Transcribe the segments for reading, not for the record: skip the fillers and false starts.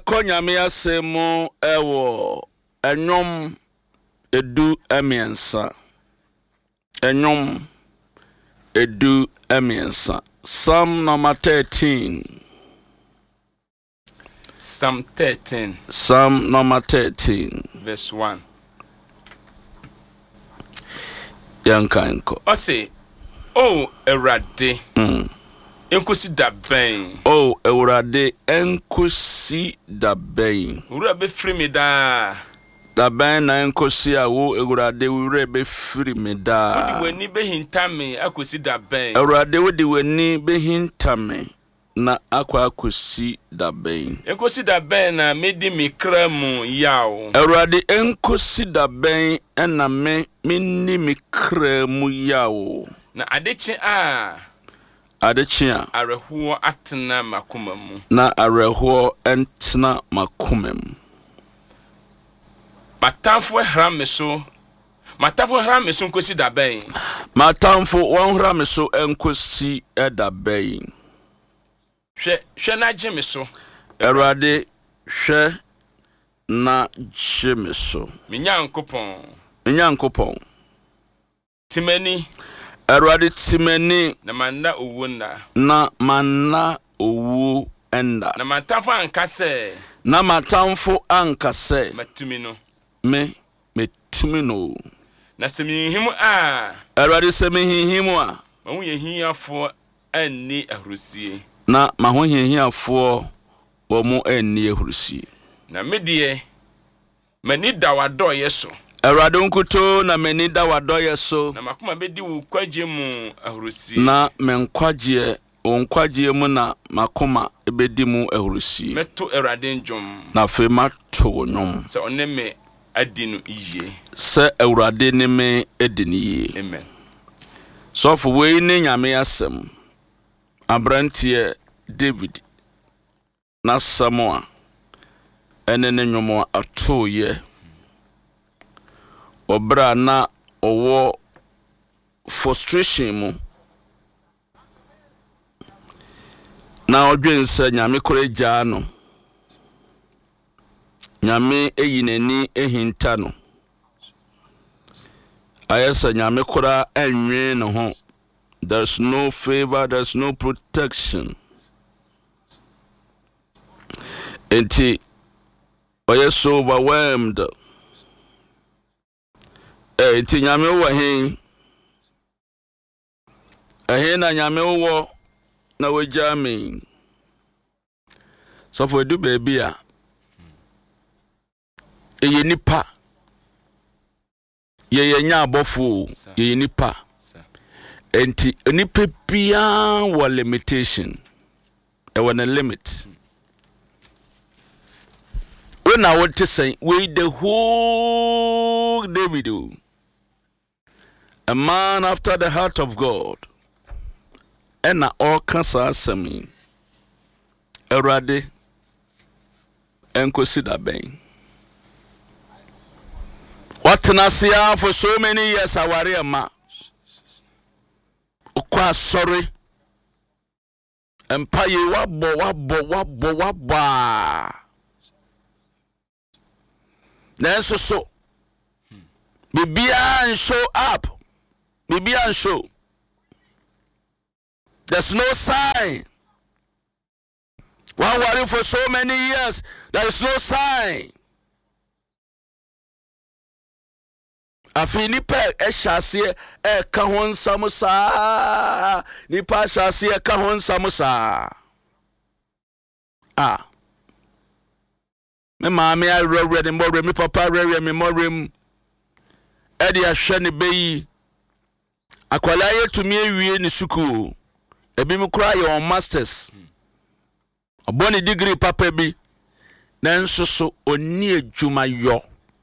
Yɛkɔnyame asɛm ɛwɔ ɛnyom edu emiensa. Ɛnyom edu emiensa. Psalm number 13. Psalm 13. Psalm number 13. Verse 1. Yankanko. Ose, oh, Erade. Enkosi da ben. Oh, Ewurade enkosi da ben. Wura be free me da. Da ben na enkosi a wo Ewurade wura be free me da. Wodi wani be hinta me akosi da ben. Ewurade wodi wani be hinta me na akwa akosi da ben. Enkosi da ben na medi me kra mu yawo. Ewurade enkosi da ben na minni me kra mu yawo. Na adechi a Adechia arehuo atena makoma mu. Na arehuo entena makoma mu. Matamfo hra me so. Matamfo hra me so nkosi da ben. Matamfo won hra me so enkosi da ben. Hwe na gye me so. Erade hwe na gye me so. Minyankopon. Timani. Erade timani. Na manna owu nda. Na manna owu enda. Na matamfo ankase. Na matamfo ankase. Matumi no. Metumi no. Na semihimu a. Erade semihimu a. Mahu yehiafo anni ahrusie. Na mahu yehiafo wo mu anni ahrusie. Na medie mani da wado yeso. Erade nkuto na mani da wado yeso. Na makoma bedi wo kwaje mu ahrusie. Na menkwaje onkwaje mu na makoma ebedi mu ahrusie. Meto Erade njom. Na fe mato nyom. Se oneme adinu iye. Se Ewurade ne me edini ye. Amen. So for we ne nyame asem. Abrantie David na Samoa ene ne nwomo atoye. Obra na owo frustration mu. Na odwense nyame koreja no. Nyame eyinani ehinta no. Ayesa nyame kora enwe no ho. There's no favor, there's no protection. Enti oye so overwhelmed. Enti nyame wo hen. Na nyame wo na wagya me. So for do baby a eye nipa ye nya abofo ye nipa enti nipa bia wa limitation e wana limit when I want to say we the whole David, a man after the heart of God, and all cancer semi Erade enkosi da ben. What nasia for so many years aware ma. Okwa sorry. Empire wabo. Nenso so. Bibia and show up. Bibia and show. There's no sign. One worry for so many years. There is no sign. Afi nipa ehyasie ka ho nsamusa nipa ehyasie ka ho nsamusa me maame arewre ne more me papa arewre me more e de ahwe ne beyi akwala yetumi ewie ne suku ebi me kura ye on masters oboni degree papa bi na nsoso oni adwuma yo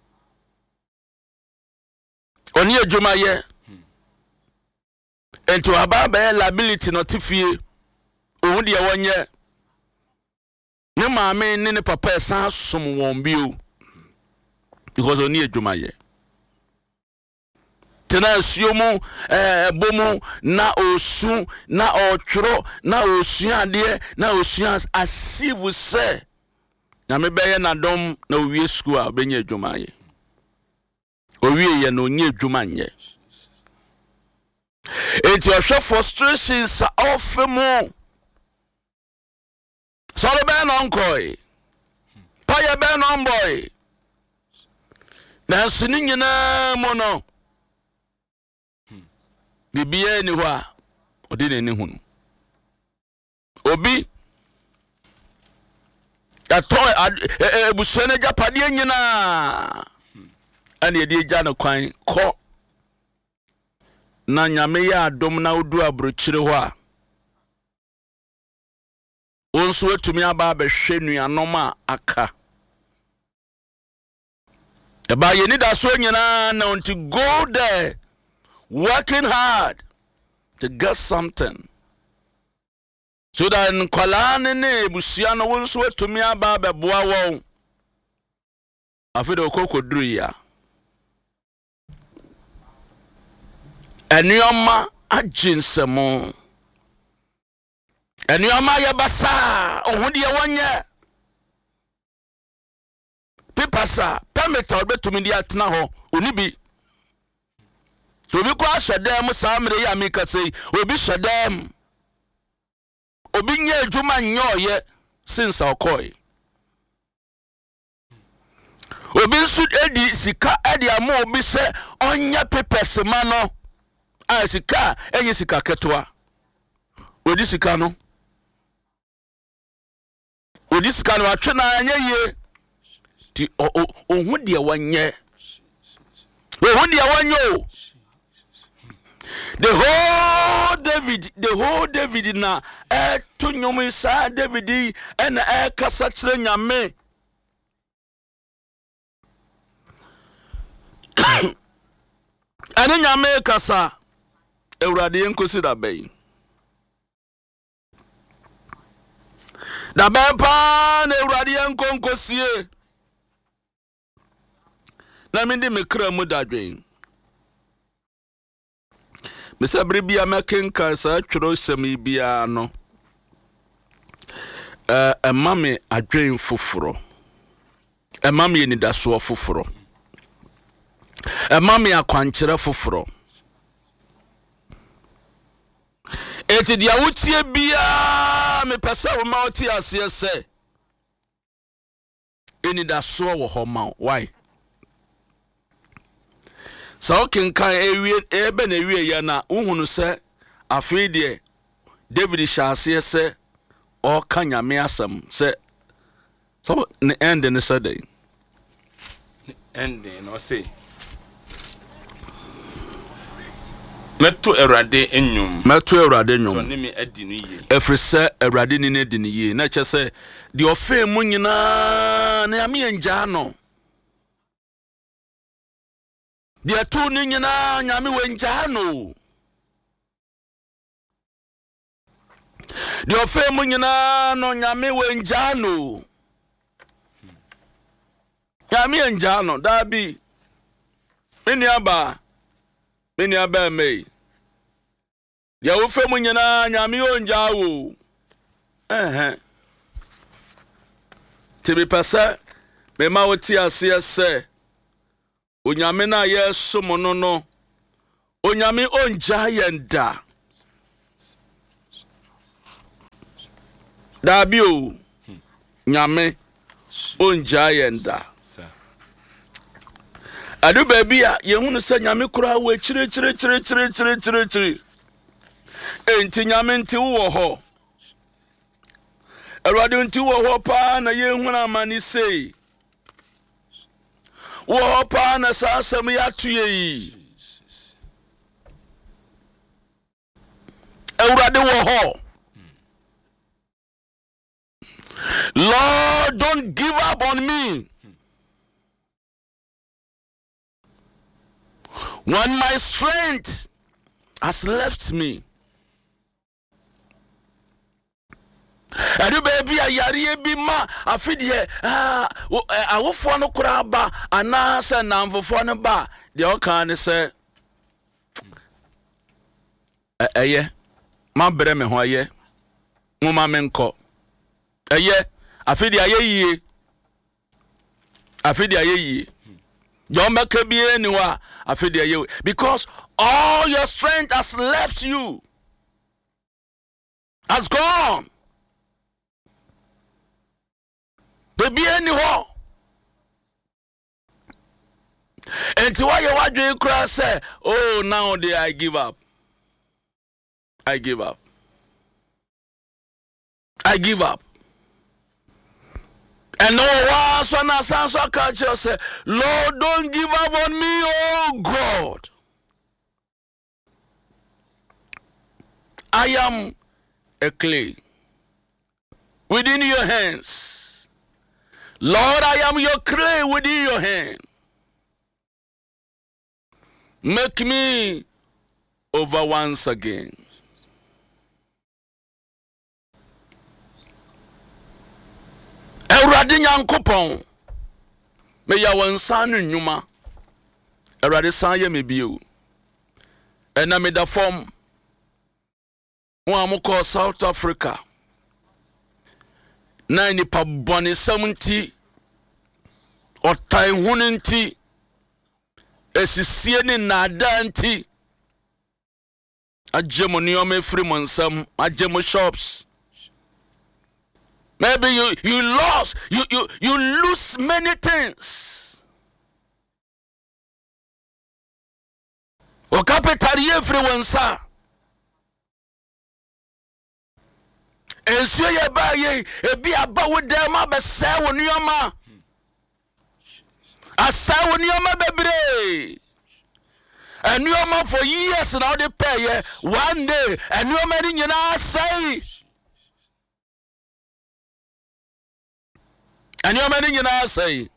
oni adwuma ye ento ababa liability notifie ohun de wonye ne maame ne papa esan som won bio because oni adwuma ye tena asuomu bomu na osu na otworo na osua ade na osua asivu se nyame bɛyɛ nadom na owie school a obɛnya adwuma yɛ owie yɛ no onye adwuma nyɛ enti ɔhwɛ frustrations a ɔfe mu so ɔde bɛyɛ no ɔnkɔe payɛ bɛyɛ no ɔmbɔe nanso ne nyinaa mu no biribiara ni hɔ a ɔde n'ani hu no obi yɛtɔ abusua no agyapadeɛ nyinaa ɛne yɛde agya no kwan kɔ na nyame yɛ adom na wodu aburokyire hɔ a wo nso watumi aba abɛhwɛ nuanom a aka ɛba yɛni da so nyinaa na to go there working hard to get something so that nkwalaa ne busua no wo nso watumi aba abɛboa wɔn afei de okokoduru ya Enyoma ajinsemo. Enyoma yabasa. Ohudi ya wanye. Pipasa. Pemeta obetu di atina ho. Unibi. Obi kwa shadem samre ya mika sei. Obi shadem. Obi nye juma nyoye. Since okoi. Obi nsud edi sika edi amu obi se. Onya pepese mano. Sika enye sika ketwa odi sika no atwe na anya ye ti ohun de wanye the whole David na to nyom sa David na kasa kire nyame ani nyame kasa Ewurade enkosi da bɛyi da bɛpa na Ewurade enkonkosie na mindi mekra mu dadwen mesa brebia mekenka sa tworo sɛm bia no emame adwen foforo emame ni daso foforo emame akwankyere foforo eti dia wutie bia me pese wo ma oti ase se eni da so wo ho ma why so kenkan ewie ebe na ewie ya na uhunu se afei de David shaase se o kanyame asem se so ne end ne saday end no say Meto Ewurade enyum so ne me adi no ye efrese Ewurade ni adi no ye na kyese de ofe mu nyina na ame enja no de to ni nyina nyame wenja no de ofe mu nyina no nyame wenja no nyame enja no da bi eni aba me ya wo fe mu nyina nyame onja wo tibi pasa me ma wo ti ase se onyame na ye somo no onyame onja yenda da bi o nyame onja yenda adu baby a yehunu se nyame kura we chire enti nyame nti wo ho Ewurade nti wo ho pa na yehunu amani sei wo ho pa na sasam ya tuye Ewurade wo ho Lord, don't give up on me. When my strength has left me. Adu baby ayare bi ma afidie awofo no kura ba ana se namfofo no ba de o kan ne se eye ma brɛ me ho eye mo ma me nko eye afidie aye yie afidi ayeyi jomba kebie ni wa afidi ayeyi because all your strength has left you, has gone. Baby anyhow. And to why you want to cry say, oh, now I give up. I give up. I give up. And no one so catch you say, Lord, don't give up on me, oh God. I am a clay within your hands. Lord, I am your clay within your hand. Make me over once again. Ewurade Nyankopɔn, me ya wansa no nnwuma. Ewurade san ye me bio. Ena me da form. Wo amukɔ South Africa. Na nipa bɔne nti ɔtan hunu nti esisie ne nada nti agye mo nneɔma efiri mo nsam, agye mo shops. Maybe you lose many things. O capital ye free one sa. Ensuo ye ba ye ebi aba wo dem abese wo nneɔma. Asa wo nneɔma bebre. Nneɔma for years now they pay ye one day nneɔma ni nyina say. And your many I say,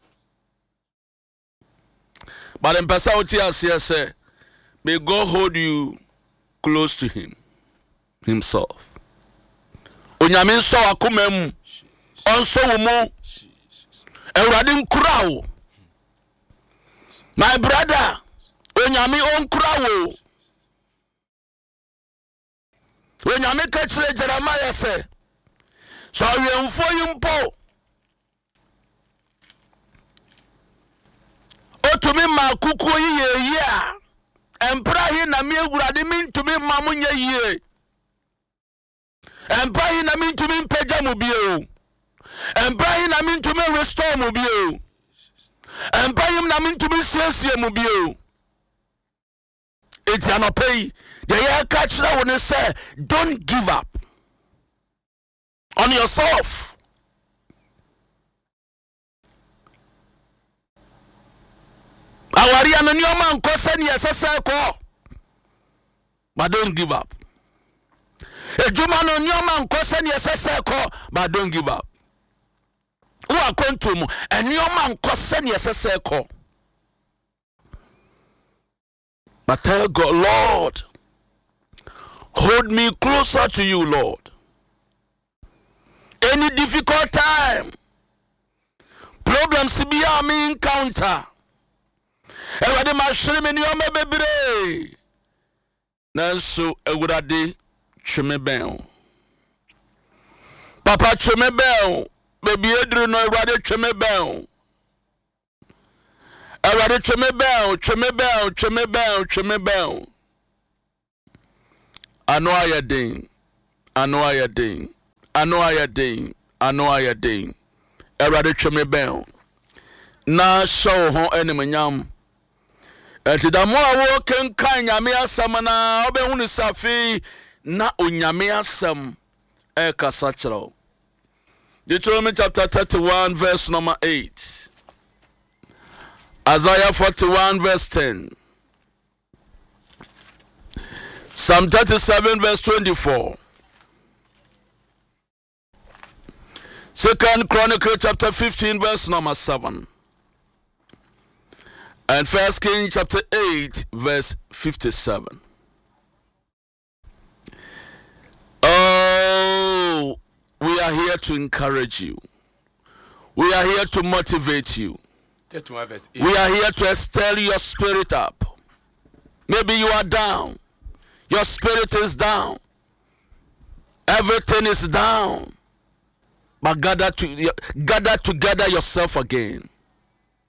but in Pasautia say, may God hold you close to Him, Himself. Onyamin so akumem, onso umo, eradin kurao. My brother, Onyami on kurao. Onyami kachre Jeremiah say, so we unfo yumpo. To me, my cuckoo ye, and pray na me would mean to me, Mamunya ye, and pray na mean to me, Pejamobio, and pray na mean to me, restore mobile, and pray na mean to me, Celsia mobile. It's an pay. The air catch that when they say, don't give up on yourself. Awari ananyoma nkose ni esese ko, but don't give up. Ejuma ananyoma nkose ni esese ko, but don't give up. Who are kontum anyoma nkose ni esese ko. But tell God, Lord, hold me closer to you, Lord. Any difficult time, problems be me encounter. Ewade mashiri me nneɔma bebre. Nanso Ewurade tweme bɛn. Papa tweme bɛn. Baby edru no Ewurade tweme bɛn. Ewurade tweme bɛn, tweme bɛn, tweme bɛn, tweme bɛn. Ano ayɛden. Ano ayɛden. Ano ayɛden. Ano ayɛden. Ewurade tweme bɛn. Na show ho enimnyam. Eti da mo awo kenkan nyame asam na obehunu safi na onyame asam e kasa kyerɛw. Deuteronomy chapter 31 verse number 8. Isaiah 41 verse 10. Psalm 37 verse 24. 2nd Chronicle chapter 15 verse number 7. And 1 Kings chapter 8 verse 57. Oh, we are here to encourage you. We are here to motivate you. We are here to stir your spirit up. Maybe you are down. Your spirit is down. Everything is down. But gather together yourself again.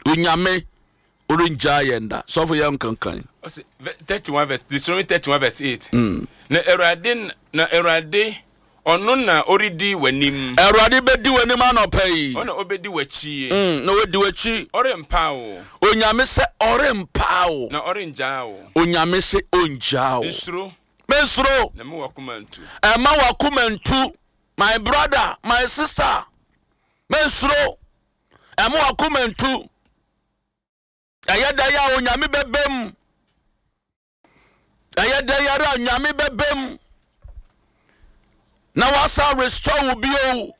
onyame orinja yenda so for yan kankan 31 verse Deuteronomy 31 verse 8 na Erade ono na oridi wanim Erade bedi wanim anopai ono obedi wachi na wodi wachi orempao onyame se orempao na orinjao onyame se onjao mesro na me wakumantu ema wakumantu my brother my sister mesro ema wakumantu ayeda ya onyame bebem ayeda ya ra onyame bebem na wasa restore will be o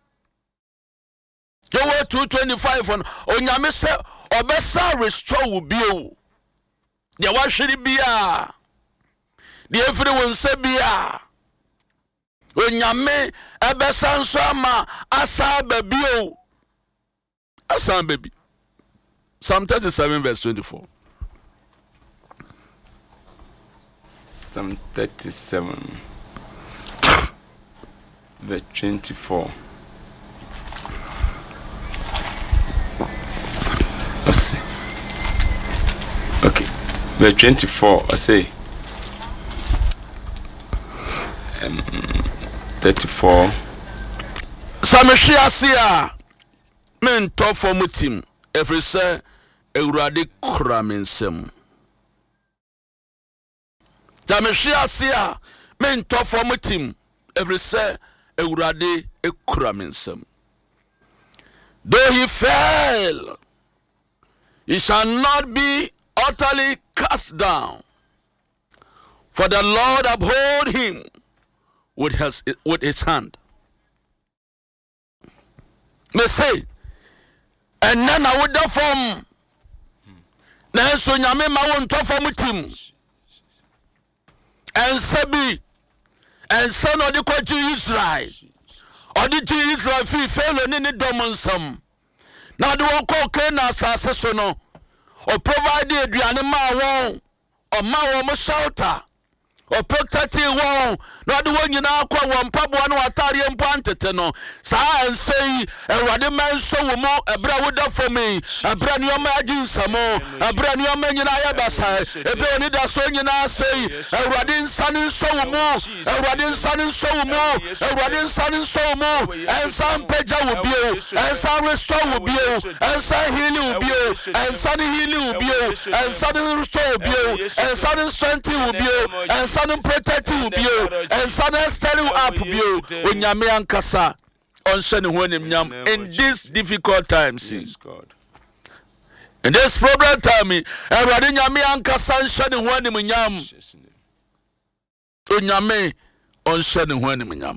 Joel 2:25 on onyame se obesa restore will be o de wa hwere bia de efiri wonse bia onyame ebesa nso ama asa babi o asa baby Psalm 37 verse 24 Psalm 37 verse 24 let's see. Okay, verse 24 I say 34 Sameshiasia mento for mutim every say Eurade kramensem Sameshiasia mento for mutim every say Eurade ekramensem though he fell he shall not be utterly cast down for the Lord uphold him with his hand. Me say, and then I would form. Now so nyame ma won to form team. And sabi, and son of the country Israel. Or the Israel fi fail on any domonsam. Now the one call Kena assassin no. Or provide the aduane won. Or ma won shelter. Or protect one, not the one you now call one pub one Watarian Pantete no. Sa and say a ruddy man so more a brother for me, a brand new imagine some more, a brand new man in Ayabasa, a brand new son you now say, a rudding son and so more, a rudding son and so more, a rudding son and so more, and some Peja will be, and some restore will be, and some healing will be, and some healing will be, and some restore will be, and some strength will be, and some protecting you and son steady up you when yame ankasa on shani honim nyam in these difficult times. Yes, God. In this problem time everybody nyame ankasa shani honim nyam onyame on shani honim nyam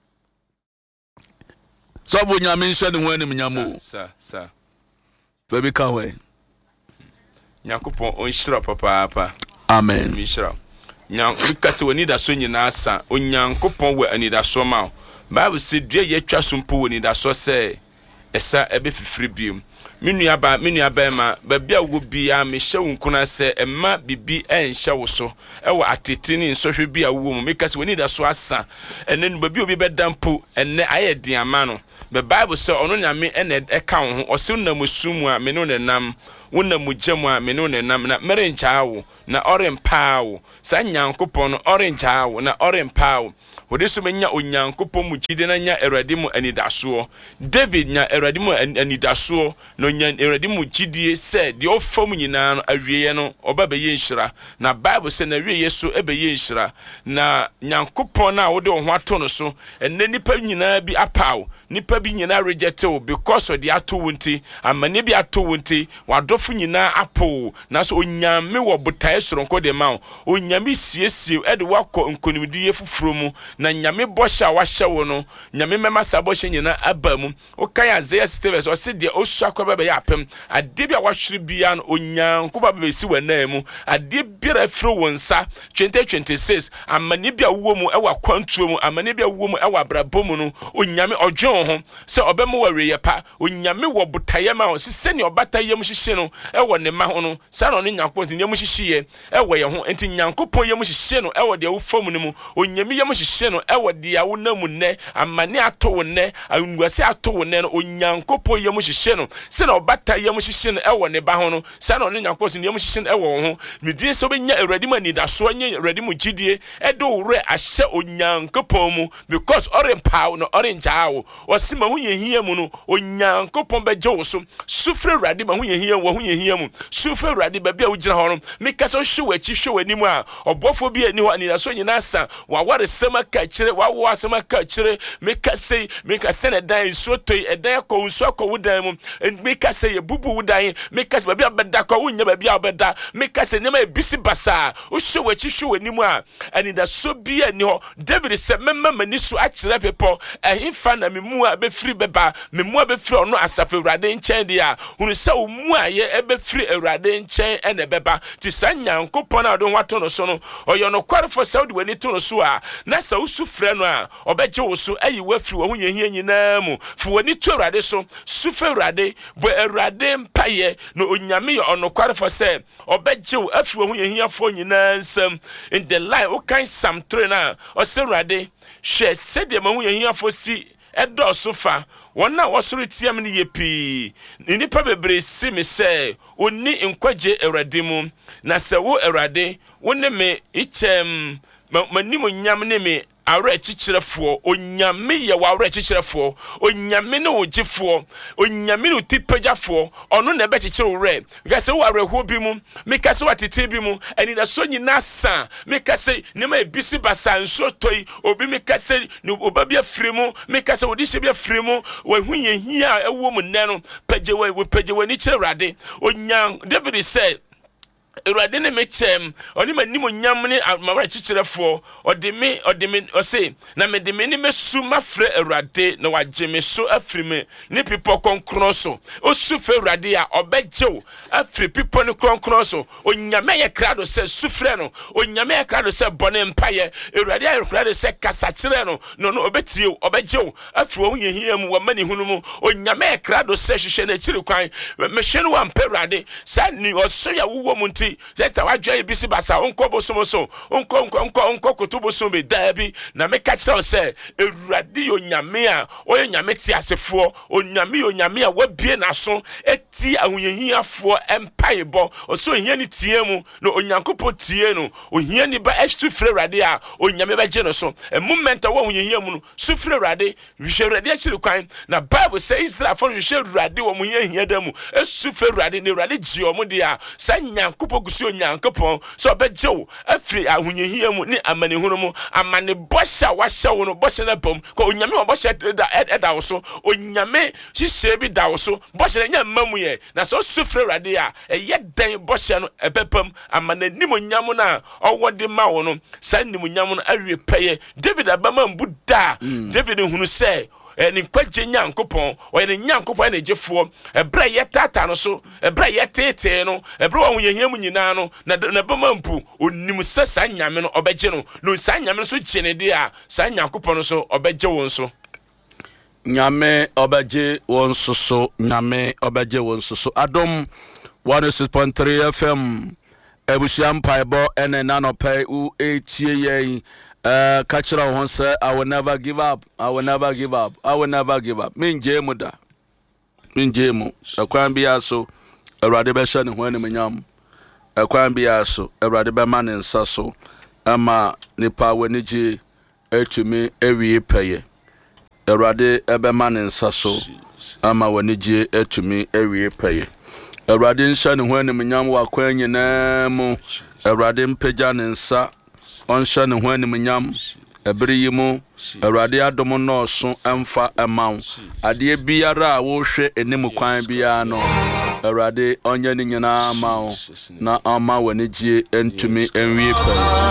so bo nyame shani honim nyam sir baby kawe Nyankopon on shira papa amen mi shira because we need a son in us, Onyankopon we need a soma. Bible said, dear ye trasumpo we need a so say, a sa a bit free beam. Minia bema, babia would be a Michelle Kuna say, a ma be and show so. Our attitini in social be a woman, because we need a swassa, and then baby be bed damn poo, and I had dear mano. The Bible said, on me and account, or soon no musumwa, menone nam. Wuna mujemwa menone nam na merenchao na orempao sa nyankopon orenchao na orempao wodiso menya onyankopon mujide na nya erade mu anidaso David nya erade mu anidaso no nya erade mu jidie se de ofam nyina no awieye no obabeye nhira na Bible se na wieye so ebeye nhira na nyankopon na wode ho ato no so enne nipa nyina bi apao nipa bi nyina reject because of the ato wonti amane bi ato wonti wadofo nyina apo na so onyame wo botae soronko de ma onyame siesie ede wakọ nkonimdie fufuro mu na nyame bosha wahye wo no nyame mema saboshe nyina abamu okaya Isaiah 6 o se de osakwa baba ya apem ade bia wahwere bia no onyanko baba be si wanamu ade bia afro wonsa 2026 amane bia wo mu ewa kwantro mu amane bia wo mu ewa brabo mu no onyame odwon ho se obemu wareya pa onyame wo botae ma o se sene obataye mu hyehye no ewo ne ma ho no sa no ne nyankopon ne mu hyehye ewo ye ho enti nyankopon ye mu hyehye no ewo de wo fam ne mu onyame ye mu hyehye no ewo dia wo namu ne amane ato wo ne anwase ato wo ne no onyankopɔ yam hyehye no se na obata yam hyehye no ewo ne ba ho no se na onyankopɔ se yam hyehye no ewo ho medie so benya awurade ma nidaso anya awurade mu gidie edo wure ahye onyankopɔ mu because ore paw no ore njaawo osi ma hu yehia mu no onyankopɔ beje wo so sufre awurade ma hu yehia wo hu yehia mu sufre awurade ba bia wo gyina ho no meka so hwe wachi hwe wani mu a obofo bi ani ho nidaso nyina sa wa ware sema ka kire wa wo sema ka kire meka se na dan so toy edan akɔ nso akɔ wo dan mu meka se ye bubu wo dan meka se ba bia beda kɔ wo nya ba bia beda meka se nema ebisi basa wo hwe wachi hwe wani mu a anidaso bi ani ho David se memma mani so akire pepo ehimfa na memu a be firi beba memu a be firi ono asafe awurade nkyɛn dia hunu se wo mu a ye ebe firi awurade nkyɛn ene beba ti sanyankopɔ na do wato no so no oyo no kwarefo se wo de wani to no so a na se wo su frɛ no a obegye wo so ayi wa firi wo hu yehia nyina mu fi wani to awurade so su fe awurade bo awurade mpaye no onyame ye ono kwarefo se obegye wo afiri wo hu yehia fo nyina nsam in the line wo kan Psalm 3 na o se awurade hwe se de ma hu yehia fo si edo so fa wona wosoro tiam ne yepi nipa bebre si me se oni nkwaje awurade mu na se wo awurade wo ne me ichem manim nyam ne me awre chichirefo onyame ye wa awre chichirefo onyame ne ogifo onyame ne tipagafo ono na be chichire wre because wo awre ho bi mu meka se watete bi mu ani da so nyina sa meka se ne ma ebisi basa nso toyi obi meka se ne obabia fremu meka se wodi hye bia fremu wa hu yehia ewo mu ne no pagewe ni chire wrade onyan David said Erade ne mechem oni manim nyam ne mawra chichirefo ode me ose na me de me ni mesu mafre erade na wagye me so afri me ne pipo konkron so osu fe erade a obegyew afri pipo ne konkron so onyame ye krado se sufre no onyame ye krado se bone mpaye erade ye krado se kasachire no no obetie obegyew afri wo yehia mu wamani hunu mu onyame ye krado se hwehwe na chiri kwan me hwe no wa mpa erade sa ni oso ya wuwo mu nti Jeta wajwa ibisi basa onko bosomoso onko kutuboso be dabi na meka kira se ewurade onyame a oye nyame ti asefo onyame a wabie naso eti ahunyehiafo empaibo oso ohia ni tie mu no onyankopo tie no ohia ni ba estu frɛ ewurade a onyame ba gye no so a moment wo ohia mu no su frɛ ewurade hwehwɛ ewurade akiri kwan na Bible say Israel for hwehwɛ ewurade wo mu hia da mu esu frɛ ewurade ne ewurade gye o mu dia sa nyankopo gusu onyankopon so obegyew afiri ahunyehiya mu ni amane hunu mu amane bosha wahye no bosha na bom ko onyame wo bosha da wo so onyame hihye bi da wo so bosha na nya mamu ye na so sufre ewurade a eye dan bosha no ebepam amane nimonyam na owode ma wo no sa nimonyam no awie peye David abama mbuda David hunu se ni kwaje nyankopon oyene nyankopon na jefo ebra yetata no so ebra yetete no ebra wo yehia mu nyina no na bama mpu onim sesa nyame no obegye no sa nyame no so gyene de a sa nyankopon no so obegye won so nyame obegye won so nyame obegye won so Adom 106.3 FM ebusham paibo ene nanopai u etie yen Kachira won say I will never give up. I will never give up. I will never give up. Minjemu da. Minjemu. Ekwan bia so Awurade be hye ne ho animnyam. Ekwan bia so Awurade be ma ne nsa so ama nipa wanigi etumi ewie peye. Awurade ebe ma ne nsa so ama wanigi etumi ewie peye. Awurade nhye ne ho animnyam wa kwan nyina mu. Awurade mpagya ne nsa onsha ne ho animnyam ebere yimu Awurade adom no so emfa emaw ade biara a wo hwe enim kwan bia no Awurade onye ne nyina amaw na ama wanigi entumi enwie pa